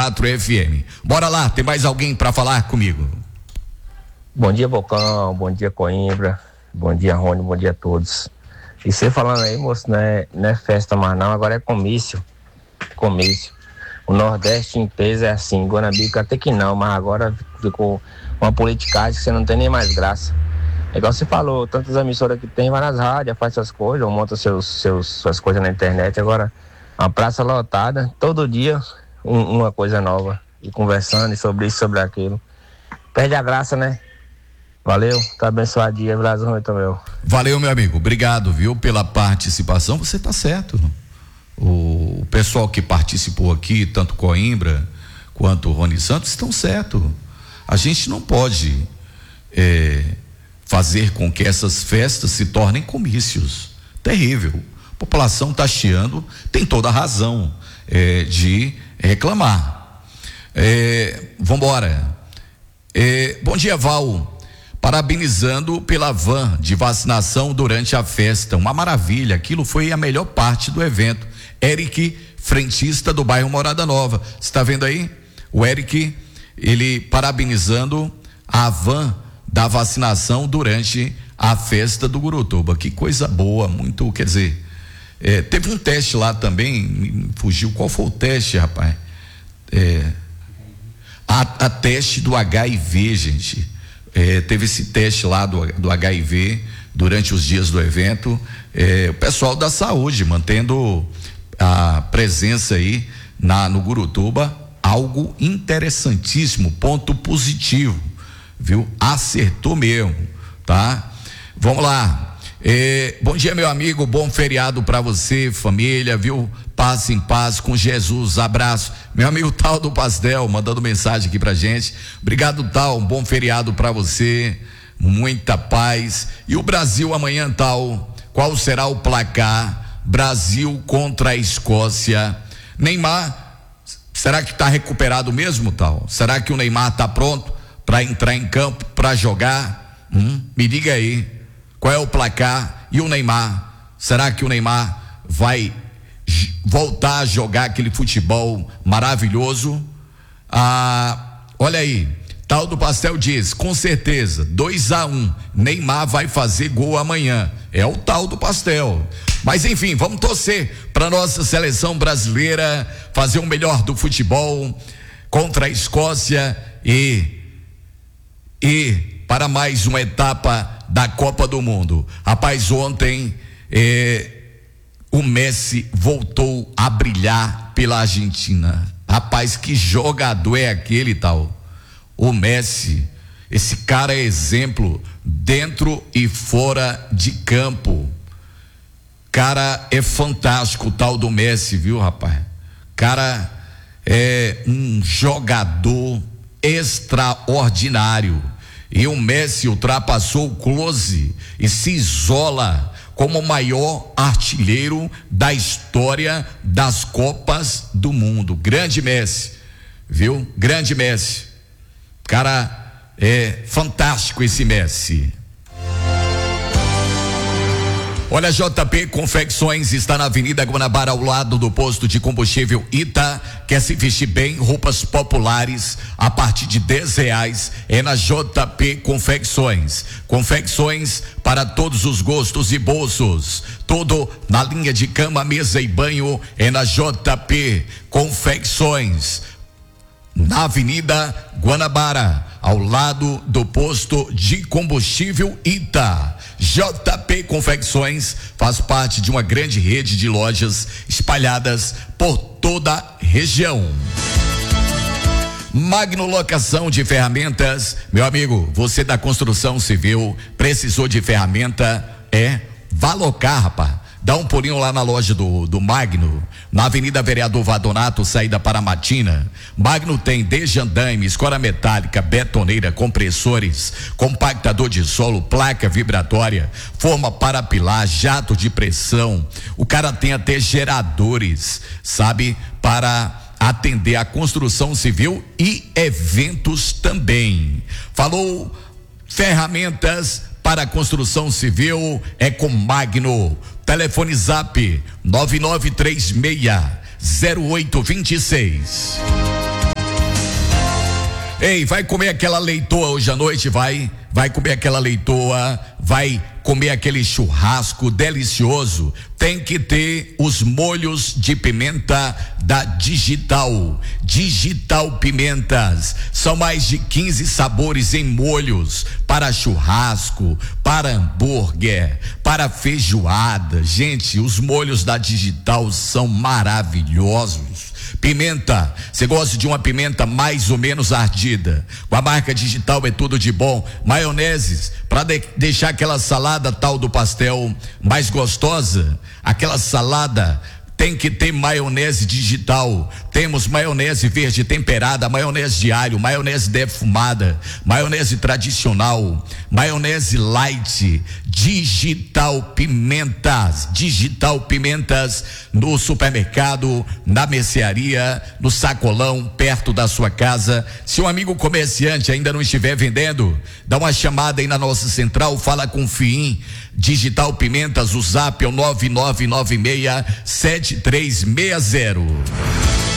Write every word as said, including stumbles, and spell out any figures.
quatro F M. Bora lá, tem mais alguém para falar comigo? Bom dia, Bocão, bom dia, Coimbra, bom dia, Rony, bom dia a todos. E você falando aí, moço, não é, não é festa mais não, agora é comício, comício. O Nordeste em peso é assim, Guanabica até que não, mas agora ficou uma politicagem que você não tem nem mais graça. É igual você falou, tantas emissoras que tem, vai nas rádios, faz essas coisas, ou monta seus, seus, suas coisas na internet. Agora, uma praça lotada, todo dia um, uma coisa nova, e conversando e sobre isso, sobre aquilo. Perde a graça, né? Valeu, tá abençoado dia, Brasil, muito meu. Valeu, meu amigo, obrigado, viu, pela participação, você tá certo. O, o pessoal que participou aqui, tanto Coimbra quanto o Rony Santos, estão certo. A gente não pode é, fazer com que essas festas se tornem comícios. Terrível. A população está chiando, tem toda a razão é, de reclamar. É, vambora. É, bom dia, Val. Parabenizando pela van de vacinação durante a festa, uma maravilha, aquilo foi a melhor parte do evento. Eric, frentista do bairro Morada Nova, você está vendo aí? O Eric, ele parabenizando a van da vacinação durante a festa do Gurutuba, que coisa boa, muito, quer dizer, é, teve um teste lá também, me fugiu, qual foi o teste, rapaz? É, a, a teste do H I V, gente. É, teve esse teste lá do, do H I V durante os dias do evento, é, o pessoal da saúde mantendo a presença aí na, no Gurutuba, algo interessantíssimo, ponto positivo, viu? Acertou mesmo, tá? Vamos lá, é, bom dia, meu amigo, bom feriado para você, família, viu? Paz em paz com Jesus, abraço. Meu amigo Tal do Pastel mandando mensagem aqui pra gente. Obrigado, Tal, um bom feriado para você, muita paz. E o Brasil amanhã, Tal, qual será o placar? Brasil contra a Escócia. Neymar, será que tá recuperado mesmo, Tal? Será que o Neymar tá pronto para entrar em campo, para jogar? Hum? Me diga aí, qual é o placar? E o Neymar, será que o Neymar vai voltar a jogar aquele futebol maravilhoso? Ah, olha aí, Tal do Pastel diz, com certeza, dois a um, Neymar vai fazer gol amanhã. É o Tal do Pastel. Mas enfim, vamos torcer para nossa seleção brasileira fazer o melhor do futebol contra a Escócia e e para mais uma etapa da Copa do Mundo. Rapaz, ontem eh, o Messi voltou a brilhar pela Argentina. Rapaz, que jogador é aquele, Tal? O Messi, esse cara é exemplo dentro e fora de campo. Cara, é fantástico o tal do Messi, viu, rapaz? Cara, é um jogador extraordinário. E o Messi ultrapassou o Klose e se isola como o maior artilheiro da história das Copas do Mundo. Grande Messi, viu? Grande Messi. Cara, é fantástico esse Messi. Olha, J P Confecções está na Avenida Guanabara, ao lado do posto de combustível Ita. Quer se vestir bem, roupas populares a partir de dez reais é na J P Confecções. Confecções para todos os gostos e bolsos. Tudo na linha de cama, mesa e banho é na J P Confecções. Na Avenida Guanabara, ao lado do posto de combustível Ita. J P Confecções faz parte de uma grande rede de lojas espalhadas por toda a região. Magno Locação de Ferramentas, meu amigo, você da construção civil, precisou de ferramenta, é, vá locar, rapaz. Dá um pulinho lá na loja do, do Magno, na Avenida Vereador Vadonato, saída para Matina. Magno tem desde andaime, escora metálica, betoneira, compressores, compactador de solo, placa vibratória, forma para pilar, jato de pressão. O cara tem até geradores, sabe, para atender a construção civil e eventos também. Falou ferramentas para a construção civil é com Magno. Telefone Zap nove nove três seis zero oito dois seis. Ei, vai comer aquela leitoa hoje à noite, vai? Vai comer aquela leitoa, vai comer aquele churrasco delicioso. Tem que ter os molhos de pimenta da Digital. Digital Pimentas. São mais de quinze sabores em molhos para churrasco, para hambúrguer, para feijoada. Gente, os molhos da Digital são maravilhosos. Pimenta, você gosta de uma pimenta mais ou menos ardida? Com a marca Digital é tudo de bom. Maioneses, para de, deixar aquela salada tal do pastel mais gostosa, aquela salada tem que ter maionese Digital. Temos maionese verde temperada, maionese de alho, maionese defumada, maionese tradicional, maionese light. Digital Pimentas. Digital Pimentas no supermercado, na mercearia, no sacolão, perto da sua casa. Se um amigo comerciante ainda não estiver vendendo, dá uma chamada aí na nossa central, fala com o Fim. Digital Pimentas, o zap é o nove nove nove seis sete três seis zero.